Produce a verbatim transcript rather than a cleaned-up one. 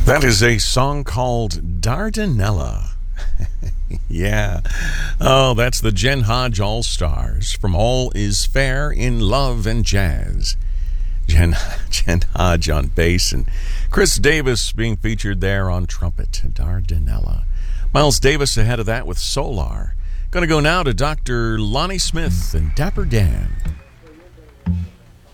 That is a song called Dardanella. Yeah. Oh, that's the Jen Hodge All-Stars from All Is Fair in Love and Jazz. Jen, Jen Hodge on bass and Chris Davis being featured there on trumpet. Dardanella. Miles Davis ahead of that with Solar. Going to go now to Doctor Lonnie Smith and Dapper Dan.